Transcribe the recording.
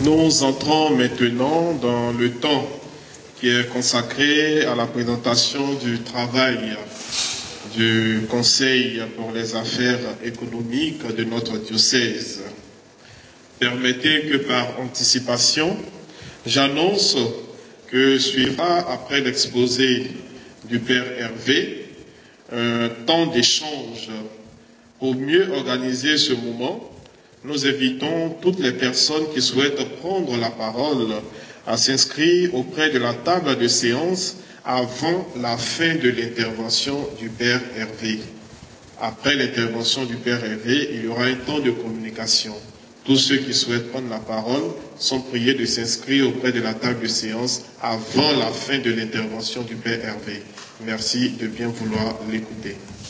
Nous entrons maintenant dans le temps qui est consacré à la présentation du travail du Conseil pour les affaires économiques de notre diocèse. Permettez que par anticipation, j'annonce que suivra après l'exposé du Père Hervé un temps d'échange. Pour mieux organiser ce moment, nous invitons toutes les personnes qui souhaitent prendre la parole à s'inscrire auprès de la table de séance avant la fin de l'intervention du Père Hervé. Après l'intervention du Père Hervé, il y aura un temps de communication. Tous ceux qui souhaitent prendre la parole sont priés de s'inscrire auprès de la table de séance avant la fin de l'intervention du Père Hervé. Merci de bien vouloir l'écouter.